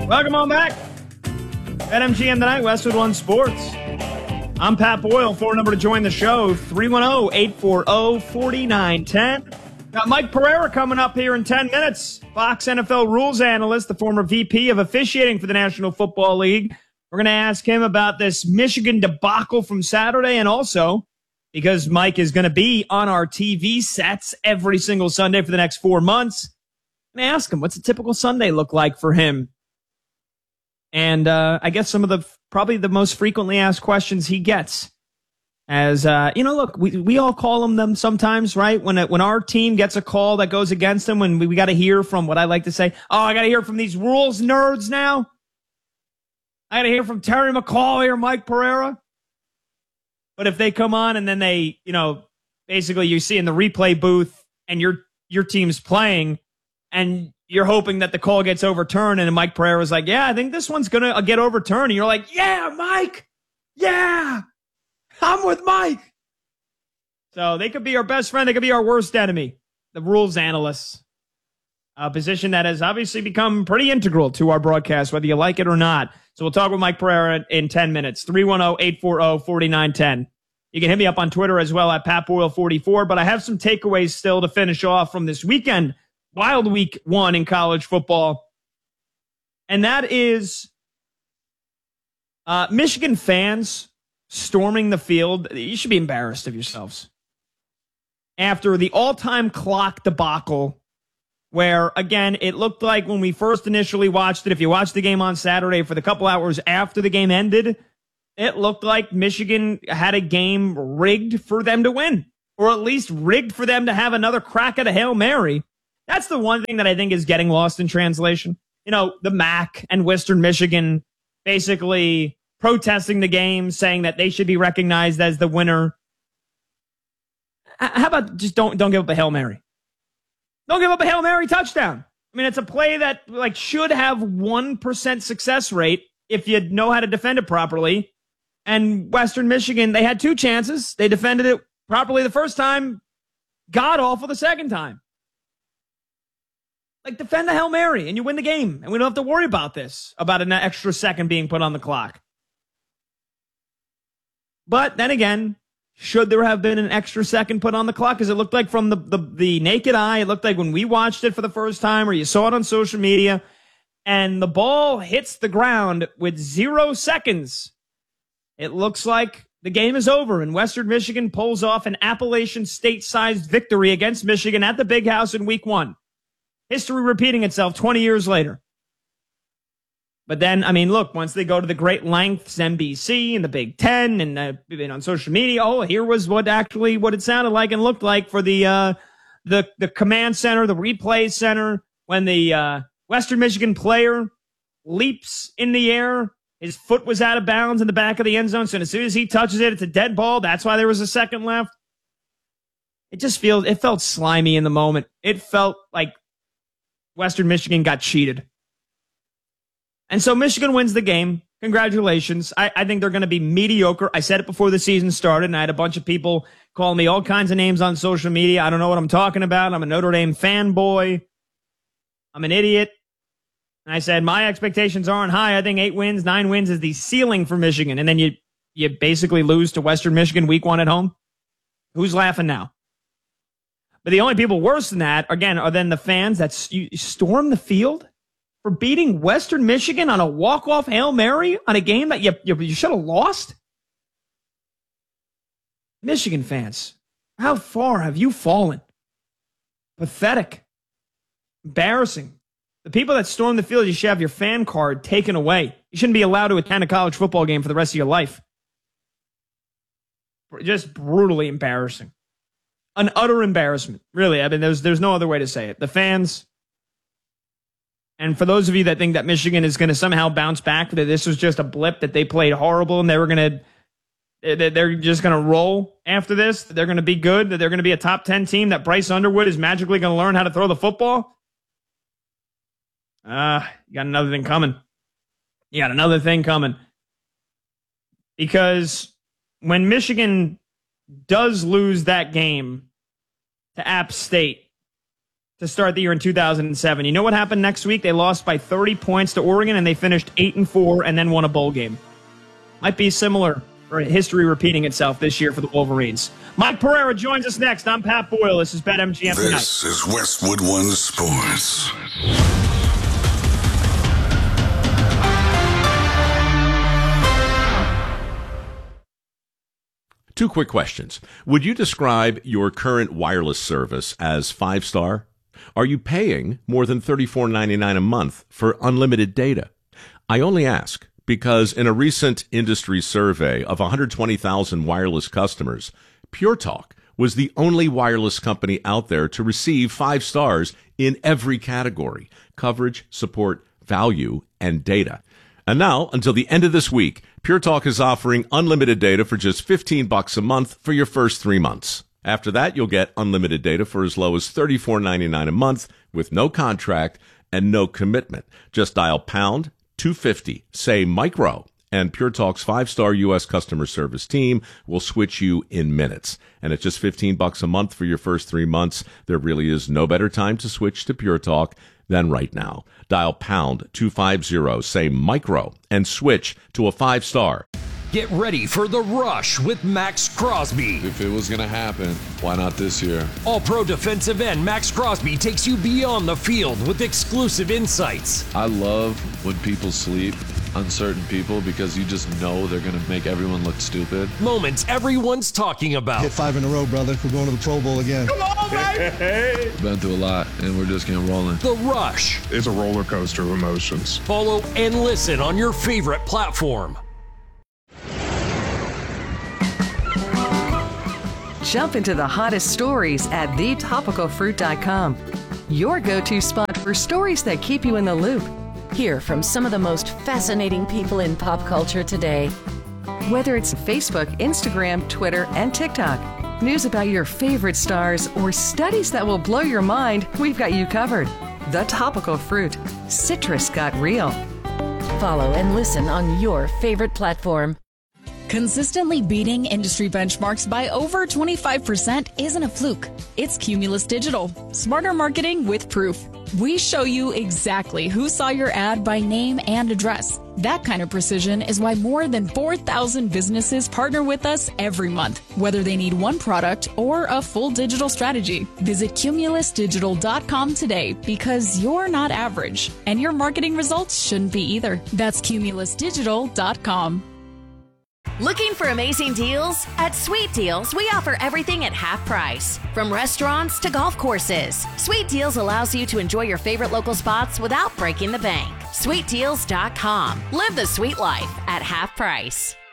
Welcome on back. BetMGM tonight, Westwood One Sports. I'm Pat Boyle. Phone number to join the show, 310-840-4910. Got Mike Pereira coming up here in 10 minutes. Fox NFL rules analyst, the former VP of officiating for the National Football League. We're going to ask him about this Michigan debacle from Saturday, and also because Mike is going to be on our TV sets every single Sunday for the next 4 months. I'm going to ask him, what's a typical Sunday look like for him? And I guess some of the probably the most frequently asked questions he gets. As, look, we all call them sometimes, right? When our team gets a call that goes against them, when we got to hear from what I like to say, I got to hear from these rules nerds now. I got to hear from Terry McCauley or Mike Pereira. But if they come on and then they, basically you see in the replay booth and your team's playing and you're hoping that the call gets overturned, and Mike Pereira was like, yeah, I think this one's going to get overturned. And you're like, yeah, Mike. Yeah, I'm with Mike. So they could be our best friend. They could be our worst enemy, the rules analysts. A position that has obviously become pretty integral to our broadcast, whether you like it or not. So we'll talk with Mike Pereira in 10 minutes. 310-840-4910. You can hit me up on Twitter as well at PatBoyle44. But I have some takeaways still to finish off from this weekend. Wild week 1 in college football. And that is Michigan fans storming the field. You should be embarrassed of yourselves. After the all-time clock debacle, where, again, it looked like when we first initially watched it, if you watched the game on Saturday for the couple hours after the game ended, it looked like Michigan had a game rigged for them to win, or at least rigged for them to have another crack at a Hail Mary. That's the one thing that I think is getting lost in translation. The MAC and Western Michigan basically protesting the game, saying that they should be recognized as the winner. How about just don't give up a Hail Mary? Don't give up a Hail Mary touchdown. I mean, it's a play that should have 1% success rate if you know how to defend it properly. And Western Michigan, they had 2 chances. They defended it properly the first time, god awful the second time. Defend the Hail Mary and you win the game. And we don't have to worry about this, about an extra second being put on the clock. But then again, should there have been an extra second put on the clock? Because it looked like from the naked eye, it looked like when we watched it for the first time or you saw it on social media, and the ball hits the ground with 0 seconds, it looks like the game is over and Western Michigan pulls off an Appalachian state-sized victory against Michigan at the Big House in week 1. History repeating itself 20 years later. But then, look, once they go to the great lengths, NBC and the Big Ten and on social media, here was what it sounded like and looked like for the command center, the replay center, when the Western Michigan player leaps in the air. His foot was out of bounds in the back of the end zone, so as soon as he touches it, it's a dead ball. That's why there was a second left. It felt slimy in the moment. It felt like Western Michigan got cheated. And so Michigan wins the game. Congratulations. I think they're going to be mediocre. I said it before the season started, and I had a bunch of people calling me all kinds of names on social media. I don't know what I'm talking about. I'm a Notre Dame fanboy. I'm an idiot. And I said, my expectations aren't high. I think 8 wins, 9 wins is the ceiling for Michigan. And then you basically lose to Western Michigan week 1 at home. Who's laughing now? But the only people worse than that, again, are then the fans that storm the field for beating Western Michigan on a walk-off Hail Mary on a game that you should have lost. Michigan fans, how far have you fallen? Pathetic. Embarrassing. The people that storm the field, you should have your fan card taken away. You shouldn't be allowed to attend a college football game for the rest of your life. Just brutally embarrassing. An utter embarrassment. Really, there's no other way to say it. The fans, and for those of you that think that Michigan is going to somehow bounce back, that this was just a blip, that they played horrible and they're just going to roll after this, that they're going to be good, that they're going to be a top 10 team, that Bryce Underwood is magically going to learn how to throw the football. You got another thing coming. Because when Michigan does lose that game to App State, to start the year in 2007. You know what happened next week? They lost by 30 points to Oregon, and they finished 8-4 and then won a bowl game. Might be similar, or history repeating itself this year for the Wolverines. Mike Pereira joins us next. I'm Pat Boyle. This is BetMGM Tonight. This is Westwood One Sports. Two quick questions. Would you describe your current wireless service as 5-star? Are you paying more than $34.99 a month for unlimited data? I only ask because in a recent industry survey of 120,000 wireless customers, Pure Talk was the only wireless company out there to receive 5 stars in every category: coverage, support, value, and data. And now, until the end of this week, Pure Talk is offering unlimited data for just $15 a month for your first 3 months. After that, you'll get unlimited data for as low as $34.99 a month with no contract and no commitment. Just dial pound 250, say micro, and Pure Talk's 5-star U.S. customer service team will switch you in minutes. And at just $15 a month for your first 3 months, there really is no better time to switch to Pure Talk than right now. Dial pound 250, say micro, and switch to a 5-star. Get ready for The Rush with Max Crosby. If it was going to happen, why not this year? All-pro defensive end Max Crosby takes you beyond the field with exclusive insights. I love when people sleep on certain people because you just know they're going to make everyone look stupid. Moments everyone's talking about. Hit 5 in a row, brother. We're going to the Pro Bowl again. Come on, baby! Been through a lot, and we're just getting rolling. The Rush. It's a roller coaster of emotions. Follow and listen on your favorite platform. Jump into the hottest stories at thetopicalfruit.com. Your go-to spot for stories that keep you in the loop. Hear from some of the most fascinating people in pop culture today. Whether it's Facebook, Instagram, Twitter, and TikTok, news about your favorite stars, or studies that will blow your mind, we've got you covered. The Topical Fruit. Citrus got real. Follow and listen on your favorite platform. Consistently beating industry benchmarks by over 25% isn't a fluke. It's Cumulus Digital. Smarter marketing with proof. We show you exactly who saw your ad by name and address. That kind of precision is why more than 4,000 businesses partner with us every month, whether they need one product or a full digital strategy. Visit cumulusdigital.com today because you're not average, and your marketing results shouldn't be either. That's cumulusdigital.com. Looking for amazing deals? At Sweet Deals, we offer everything at half price. From restaurants to golf courses, Sweet Deals allows you to enjoy your favorite local spots without breaking the bank. SweetDeals.com. Live the sweet life at half price.